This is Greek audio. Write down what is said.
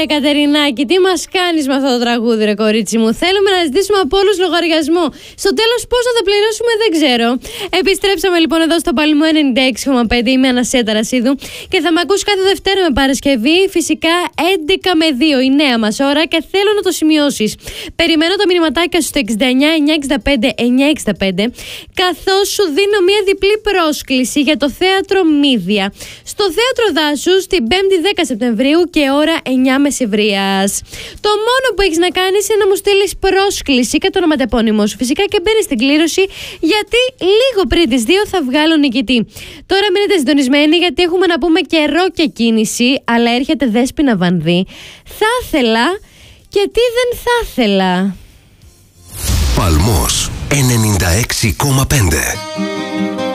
ρε Κατερινάκη, τι μας κάνεις με αυτό το τραγούδι, ρε κορίτσι μου? Θέλουμε να ζητήσουμε από όλους λογαριασμό. Στο τέλος πόσο θα πληρώσουμε δεν ξέρω. Επιστρέψαμε λοιπόν εδώ στο Παλμό 96,5. Είμαι Ανασία Ταρασίδου και θα με ακούσει κάθε Δευτέρα με Παρασκευή, φυσικά 11 με 2 η νέα μας ώρα, και θέλω να το σημειώσεις. Περιμένω τα μηνυματάκια σου στο 69 965 965, καθώς σου δίνω μια διπλή πρόσκληση για το θέατρο Μύδια στο Θέατρο Δάσους την 5η 10 Σεπτεμβρίου και ώρα 9 μεσημβρίας. Το μόνο που έχεις να κάνεις είναι να μου στείλεις πρόσκληση και το ονοματεπώνυμό σου φυσικά και μπαίνεις στην κλήρωση, γιατί λίγο πριν τις 2 θα βγάλω νικητή. Τώρα μείνετε συντονισμένοι, γιατί έχουμε να πούμε καιρό και κίνηση, αλλά έρχεται Δέσποινα Βανδύ. Θα ήθελα και τι δεν θα ήθελα. Παλμός 96,5.